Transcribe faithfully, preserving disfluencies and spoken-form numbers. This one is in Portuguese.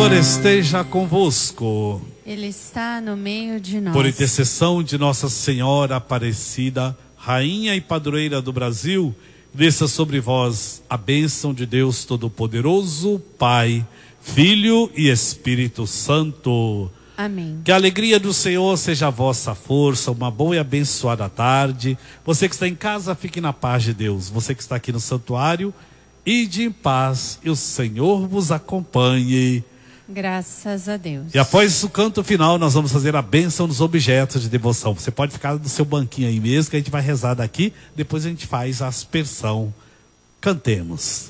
Senhor esteja convosco. Ele está no meio de nós. Por intercessão de Nossa Senhora Aparecida, Rainha e Padroeira do Brasil, desça sobre vós a bênção de Deus Todo-Poderoso, Pai, Filho e Espírito Santo. Amém. Que a alegria do Senhor seja a vossa força, uma boa e abençoada tarde. Você que está em casa, fique na paz de Deus. Você que está aqui no santuário, ide em paz e o Senhor vos acompanhe. Graças a Deus. E após o canto final, nós vamos fazer a bênção dos objetos de devoção. Você pode ficar no seu banquinho aí mesmo, que a gente vai rezar daqui. Depois a gente faz a aspersão. Cantemos.